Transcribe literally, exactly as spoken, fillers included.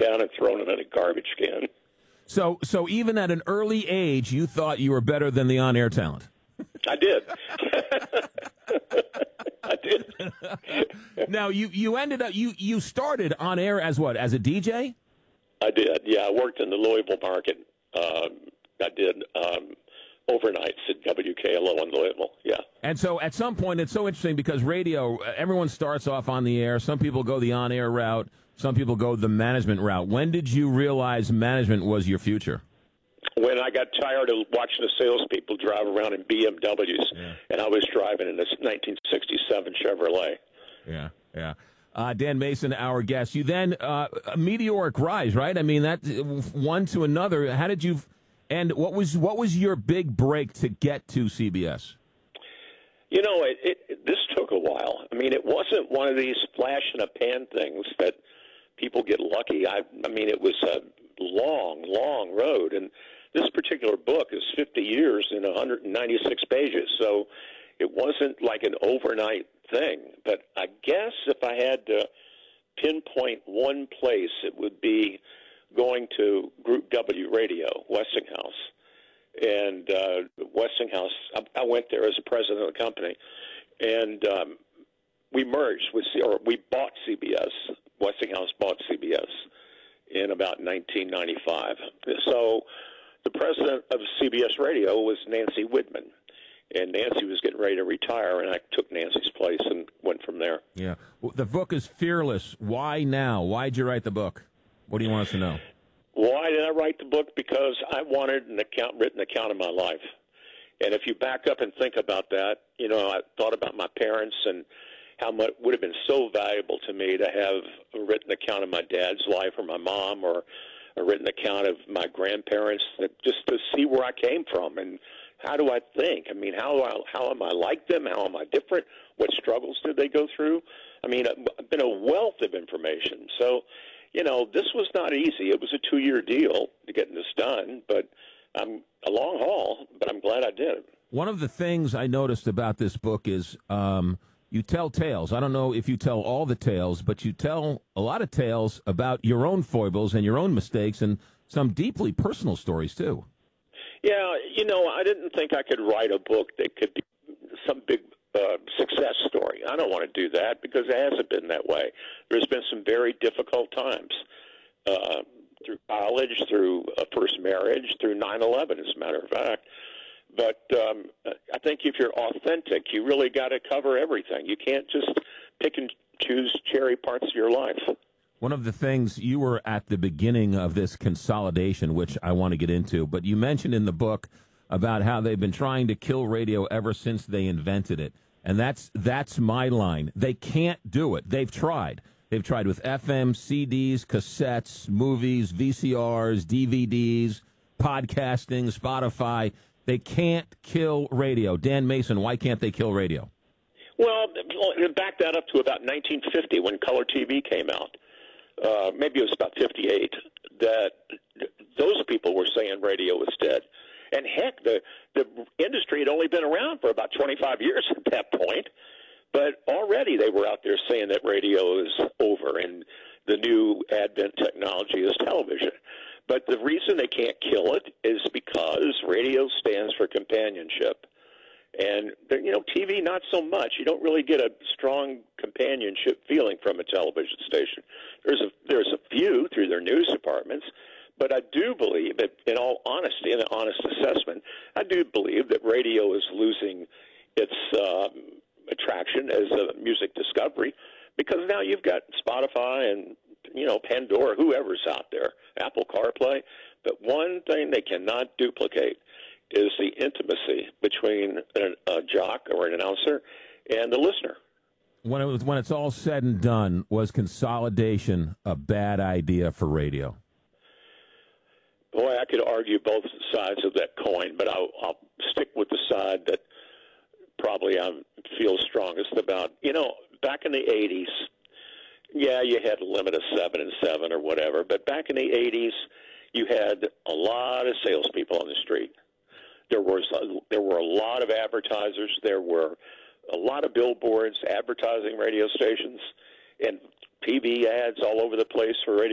down and thrown them in a garbage can. So, so even at an early age, you thought you were better than the on-air talent. I did. I did. Now, you, you ended up, you, you started on air as what, as a D J? I did, yeah. I worked in the Louisville market. Um, I did um, overnights at W K L O in Louisville, yeah. And so at some point, it's so interesting because radio, everyone starts off on the air. Some people go the on-air route. Some people go the management route. When did you realize management was your future? When I got tired of watching the salespeople drive around in B M Ws, yeah. and I was driving in this nineteen sixty-seven Chevrolet. Yeah, yeah. Uh, Dan Mason, our guest. You then, uh, a meteoric rise, right? I mean, that one to another. How did you, and what was what was your big break to get to C B S? You know, it, it, this took a while. I mean, it wasn't one of these flash in a pan things that people get lucky. I, I mean, it was a long, long road, and this particular book is fifty years in one hundred ninety-six pages, so it wasn't like an overnight thing. But I guess if I had to pinpoint one place, it would be going to Group W Radio, Westinghouse. And uh, Westinghouse, I, I went there as the president of the company, and um, we merged with, C- or we bought C B S. Westinghouse bought C B S in about nineteen ninety-five. So the president of C B S Radio was Nancy Widman, and Nancy was getting ready to retire, and I took Nancy's place and went from there. Yeah. Well, the book is Fearless. Why now? Why did you write the book? What do you want us to know? Why did I write the book? Because I wanted an account, written account of my life. And if you back up and think about that, you know, I thought about my parents and how much would have been so valuable to me to have a written account of my dad's life or my mom, or a written account of my grandparents, that just to see where I came from and how do I think? I mean, how how am I like them? How am I different? What struggles did they go through? I mean, I've been a wealth of information. So, you know, this was not easy. It was a two-year deal to getting this done, but I'm a long haul, but I'm glad I did it. One of the things I noticed about this book is um, you tell tales. I don't know if you tell all the tales, but you tell a lot of tales about your own foibles and your own mistakes and some deeply personal stories, too. Yeah, you know, I didn't think I could write a book that could be some big uh, success story. I don't want to do that because it hasn't been that way. There's been some very difficult times uh, through college, through a first marriage, through nine eleven, as a matter of fact. But um, I think if you're authentic, you really got to cover everything. You can't just pick and choose cherry parts of your life. One of the things, you were at the beginning of this consolidation, which I want to get into, but you mentioned in the book about how they've been trying to kill radio ever since they invented it. And that's that's my line. They can't do it. They've tried. They've tried with F M, C Ds, cassettes, movies, V C Rs, D V Ds, podcasting, Spotify. They can't kill radio. Dan Mason, why can't they kill radio? Well, back that up to about nineteen fifty when color T V came out. Uh, maybe it was about fifty-eight, that those people were saying radio was dead. And heck, the, the industry had only been around for about twenty-five years at that point. But already they were out there saying that radio is over and the new advent technology is television. But the reason they can't kill it is because radio stands for companionship. And, you know, T V, not so much. You don't really get a strong companionship feeling from a television station. There's a there's a few through their news departments, but I do believe that, in all honesty and an honest assessment, I do believe that radio is losing its um, attraction as a music discovery because now you've got Spotify and, you know, Pandora, whoever's out there, Apple CarPlay. But one thing they cannot duplicate is the intimacy between a, a jock or an announcer and the listener. When it was, when it's all said and done, was consolidation a bad idea for radio? Boy, I could argue both sides of that coin, but I'll, I'll stick with the side that probably I feel strongest about. You know, back in the eighties, yeah, you had a limit of seven and seven or whatever, but back in the eighties, you had a lot of salespeople on the street. There was a, there were a lot of advertisers. There were a lot of billboards, advertising radio stations, and T V ads all over the place for radio.